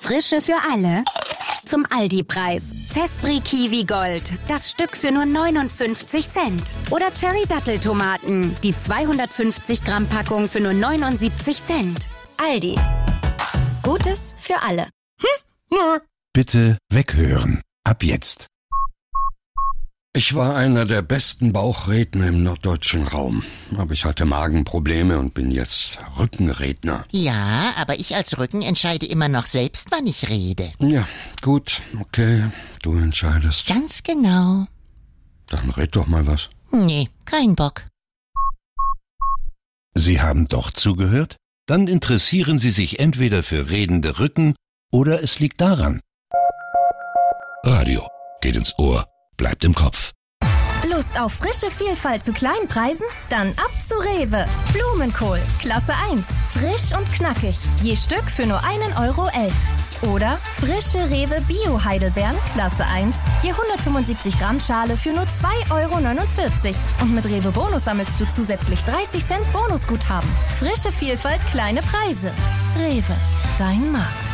Frische für alle? Zum Aldi-Preis. Zespri Kiwi Gold. Das Stück für nur 59 Cent. Oder Cherry Datteltomaten. Die 250 Gramm Packung für nur 79 Cent. Aldi. Gutes für alle. Bitte weghören. Ab jetzt. Ich war einer der besten Bauchredner im norddeutschen Raum. Aber ich hatte Magenprobleme und bin jetzt Rückenredner. Ja, aber ich als Rücken entscheide immer noch selbst, wann ich rede. Ja, gut, okay, du entscheidest. Ganz genau. Dann red doch mal was. Nee, kein Bock. Sie haben doch zugehört? Dann interessieren Sie sich entweder für redende Rücken oder es liegt daran. Radio geht ins Ohr, bleibt im Kopf. Lust auf frische Vielfalt zu kleinen Preisen? Dann ab zu Rewe. Blumenkohl, Klasse 1, frisch und knackig. Je Stück für nur 1,11 €. Oder frische Rewe Bio-Heidelbeeren, Klasse 1, je 175 Gramm Schale für nur 2,49 €. Und mit Rewe Bonus sammelst du zusätzlich 30 Cent Bonusguthaben. Frische Vielfalt, kleine Preise. Rewe, dein Markt.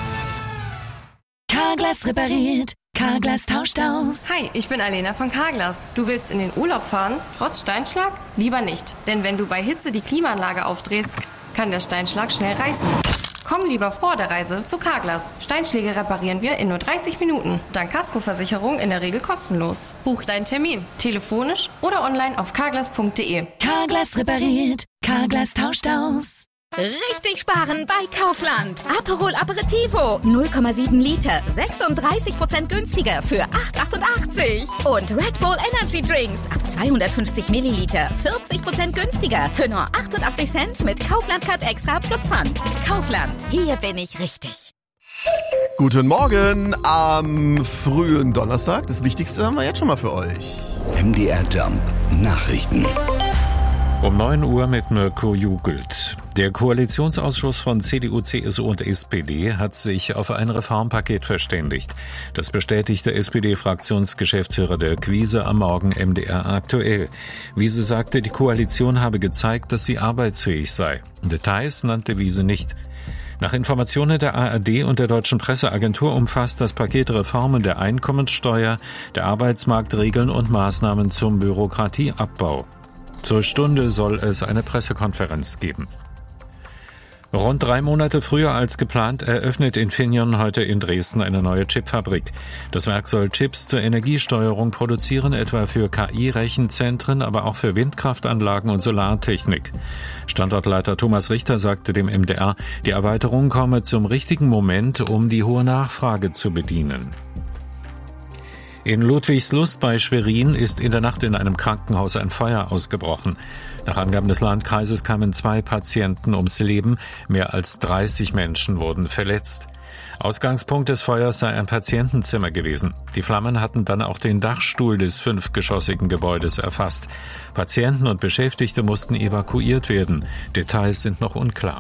Carglass repariert. Carglass tauscht aus. Hi, ich bin Alena von Carglass. Du willst in den Urlaub fahren, trotz Steinschlag? Lieber nicht. Denn wenn du bei Hitze die Klimaanlage aufdrehst, kann der Steinschlag schnell reißen. Komm lieber vor der Reise zu Carglass. Steinschläge reparieren wir in nur 30 Minuten. Dank Kaskoversicherung in der Regel kostenlos. Buch deinen Termin. Telefonisch oder online auf carglass.de. Carglass repariert. Carglass tauscht aus. Richtig sparen bei Kaufland. Aperol Aperitivo, 0,7 Liter, 36% günstiger für 8,88 €. Und Red Bull Energy Drinks ab 250 Milliliter, 40% günstiger für nur 88 Cent mit Kaufland Card Extra plus Pfand. Kaufland, hier bin ich richtig. Guten Morgen am frühen Donnerstag. Das Wichtigste haben wir jetzt schon mal für euch. MDR Jump Nachrichten. Um 9 Uhr mit Mirko Jugelt. Der Koalitionsausschuss von CDU, CSU und SPD hat sich auf ein Reformpaket verständigt. Das bestätigte SPD-Fraktionsgeschäftsführer Dirk Wiese am Morgen MDR aktuell. Wiese sagte, die Koalition habe gezeigt, dass sie arbeitsfähig sei. Details nannte Wiese nicht. Nach Informationen der ARD und der Deutschen Presseagentur umfasst das Paket Reformen der Einkommenssteuer, der Arbeitsmarktregeln und Maßnahmen zum Bürokratieabbau. Zur Stunde soll es eine Pressekonferenz geben. Rund 3 Monate früher als geplant eröffnet Infineon heute in Dresden eine neue Chipfabrik. Das Werk soll Chips zur Energiesteuerung produzieren, etwa für KI-Rechenzentren, aber auch für Windkraftanlagen und Solartechnik. Standortleiter Thomas Richter sagte dem MDR, die Erweiterung komme zum richtigen Moment, um die hohe Nachfrage zu bedienen. In Ludwigslust bei Schwerin ist in der Nacht in einem Krankenhaus ein Feuer ausgebrochen. Nach Angaben des Landkreises kamen 2 Patienten ums Leben, mehr als 30 Menschen wurden verletzt. Ausgangspunkt des Feuers sei ein Patientenzimmer gewesen. Die Flammen hatten dann auch den Dachstuhl des 5-geschossigen Gebäudes erfasst. Patienten und Beschäftigte mussten evakuiert werden. Details sind noch unklar.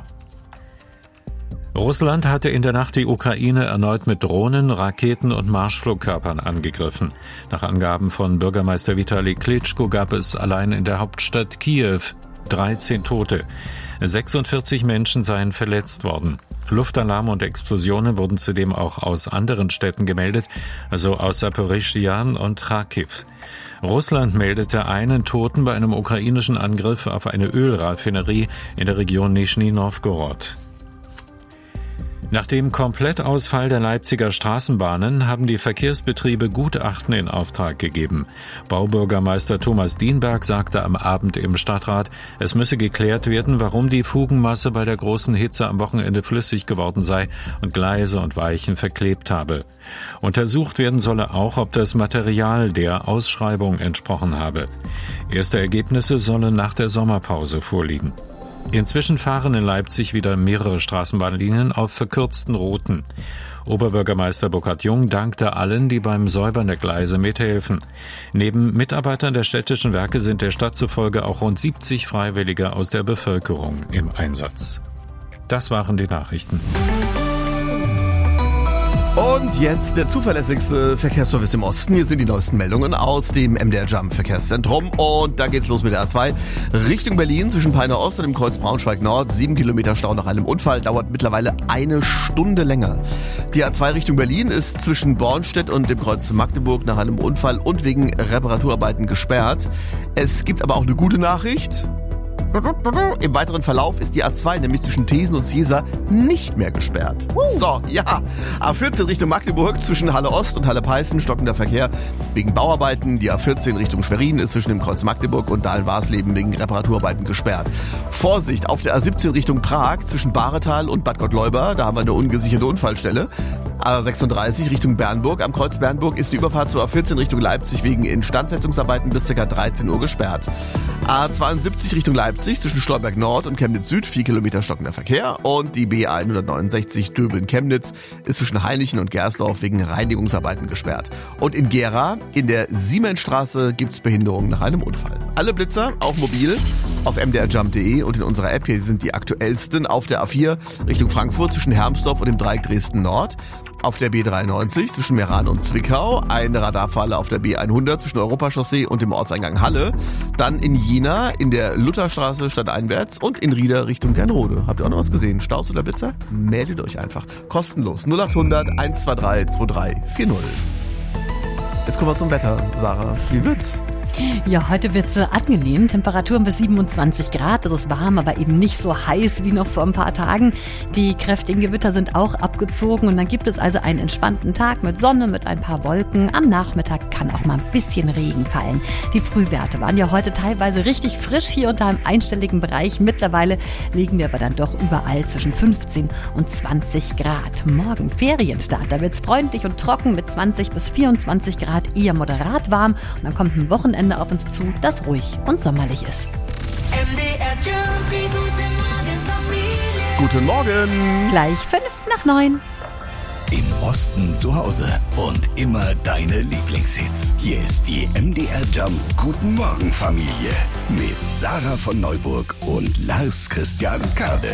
Russland hatte in der Nacht die Ukraine erneut mit Drohnen, Raketen und Marschflugkörpern angegriffen. Nach Angaben von Bürgermeister Vitali Klitschko gab es allein in der Hauptstadt Kiew 13 Tote. 46 Menschen seien verletzt worden. Luftalarm und Explosionen wurden zudem auch aus anderen Städten gemeldet, also aus Saporischschja und Charkiw. Russland meldete einen Toten bei einem ukrainischen Angriff auf eine Ölraffinerie in der Region Nischni Nowgorod. Nach dem Komplettausfall der Leipziger Straßenbahnen haben die Verkehrsbetriebe Gutachten in Auftrag gegeben. Baubürgermeister Thomas Dienberg sagte am Abend im Stadtrat, es müsse geklärt werden, warum die Fugenmasse bei der großen Hitze am Wochenende flüssig geworden sei und Gleise und Weichen verklebt habe. Untersucht werden solle auch, ob das Material der Ausschreibung entsprochen habe. Erste Ergebnisse sollen nach der Sommerpause vorliegen. Inzwischen fahren in Leipzig wieder mehrere Straßenbahnlinien auf verkürzten Routen. Oberbürgermeister Burkhard Jung dankte allen, die beim Säubern der Gleise mithelfen. Neben Mitarbeitern der städtischen Werke sind der Stadt zufolge auch rund 70 Freiwillige aus der Bevölkerung im Einsatz. Das waren die Nachrichten. Und jetzt der zuverlässigste Verkehrsservice im Osten. Hier sind die neuesten Meldungen aus dem MDR Jump Verkehrszentrum. Und da geht's los mit der A2 Richtung Berlin zwischen Peine Ost und dem Kreuz Braunschweig Nord. 7 Kilometer Stau nach einem Unfall, dauert mittlerweile eine Stunde länger. Die A2 Richtung Berlin ist zwischen Bornstedt und dem Kreuz Magdeburg nach einem Unfall und wegen Reparaturarbeiten gesperrt. Es gibt aber auch eine gute Nachricht. Im weiteren Verlauf ist die A2 nämlich zwischen Thesen und Ciesa nicht mehr gesperrt. So, ja. A14 Richtung Magdeburg zwischen Halle Ost und Halle Peißen stockender Verkehr wegen Bauarbeiten. Die A14 Richtung Schwerin ist zwischen dem Kreuz Magdeburg und Dahln-Warsleben wegen Reparaturarbeiten gesperrt. Vorsicht auf der A17 Richtung Prag zwischen Bahretal und Bad Gottleuba. Da haben wir eine ungesicherte Unfallstelle. A36 Richtung Bernburg. Am Kreuz Bernburg ist die Überfahrt zur A14 Richtung Leipzig wegen Instandsetzungsarbeiten bis ca. 13 Uhr gesperrt. A72 Richtung Leipzig zwischen Schleuberg Nord und Chemnitz Süd 4 Kilometer stockender Verkehr. Und die B169 Döbeln-Chemnitz ist zwischen Heinichen und Gersdorf wegen Reinigungsarbeiten gesperrt. Und in Gera, in der Siemensstraße, gibt's Behinderungen nach einem Unfall. Alle Blitzer, auch mobil, auf mdrjump.de und in unserer App. Hier sind die aktuellsten auf der A4 Richtung Frankfurt zwischen Hermsdorf und dem Dreieck Dresden Nord. Auf der B93 zwischen Meran und Zwickau, eine Radarfalle auf der B100 zwischen Europachaussee und dem Ortseingang Halle. Dann in Jena, in der Lutherstraße stadteinwärts und in Rieder Richtung Gernrode. Habt ihr auch noch was gesehen? Staus oder Blitzer? Meldet euch einfach. Kostenlos. 0800 123 2340. Jetzt kommen wir zum Wetter, Sarah. Wie wird's? Ja, heute wird's angenehm. Temperaturen bis 27 Grad. Es ist warm, aber eben nicht so heiß wie noch vor ein paar Tagen. Die kräftigen Gewitter sind auch abgezogen und dann gibt es also einen entspannten Tag mit Sonne, mit ein paar Wolken. Am Nachmittag kann auch mal ein bisschen Regen fallen. Die Frühwerte waren ja heute teilweise richtig frisch hier unter einem einstelligen Bereich. Mittlerweile liegen wir aber dann doch überall zwischen 15 und 20 Grad. Morgen Ferienstart. Da wird's freundlich und trocken mit 20 bis 24 Grad, eher moderat warm. Und dann kommt ein Wochenende auf uns zu, das ruhig und sommerlich ist. MDR Jump, die gute Morgenfamilie. Guten Morgen. Gleich 8:55. Im Osten zu Hause und immer deine Lieblingshits. Hier ist die MDR Jump Guten Morgen Familie mit Sarah von Neuburg und Lars Christian Kade.